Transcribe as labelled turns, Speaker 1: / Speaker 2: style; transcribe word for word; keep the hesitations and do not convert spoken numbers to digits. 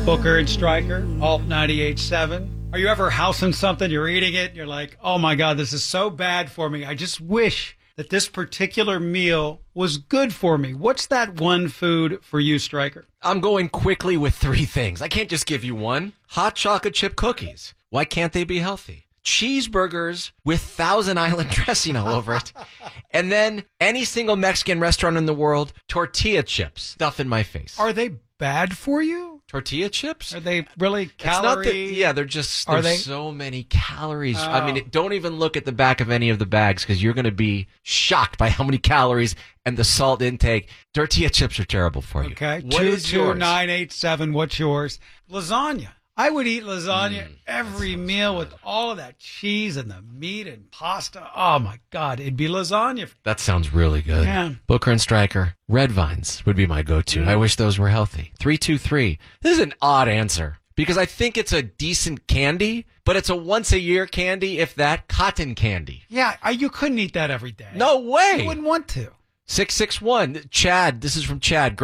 Speaker 1: Booker and Stryker, Alt ninety-eight point seven. Are you ever housing something, you're eating it, and you're like, oh my God, this is so bad for me. I just wish that this particular meal was good for me. What's that one food for you, Stryker?
Speaker 2: I'm going quickly with three things. I can't just give you one. Hot chocolate chip cookies. Why can't they be healthy? Cheeseburgers with Thousand Island dressing all over it. And then any single Mexican restaurant in the world, tortilla chips. Stuff in my face.
Speaker 1: Are they bad for you?
Speaker 2: Tortilla chips?
Speaker 1: Are they really
Speaker 2: It's not
Speaker 1: calorie?
Speaker 2: that, yeah, they're just,
Speaker 1: Are
Speaker 2: there's
Speaker 1: they?
Speaker 2: so many calories.
Speaker 1: Oh.
Speaker 2: I mean, it, don't even look at the back of any of the bags because you're going to be shocked by how many calories and the salt intake. Tortilla chips are terrible for you.
Speaker 1: Okay,
Speaker 2: What
Speaker 1: two
Speaker 2: is
Speaker 1: two
Speaker 2: yours?
Speaker 1: nine eight seven. What's yours? Lasagna. I would eat lasagna
Speaker 2: Mm,
Speaker 1: every meal with all of that cheese and the meat and pasta. Oh my God, it'd be lasagna.
Speaker 2: That sounds really good.
Speaker 1: Yeah.
Speaker 2: Booker and Stryker, red vines would be my go-to.
Speaker 1: Mm.
Speaker 2: I wish those were healthy. three two three. This is an odd answer because I think it's a decent candy, but it's a once-a-year candy, if that, cotton candy.
Speaker 1: Yeah, I, you couldn't eat that every day.
Speaker 2: No way.
Speaker 1: You wouldn't want to.
Speaker 2: six six one. Chad, this is from Chad.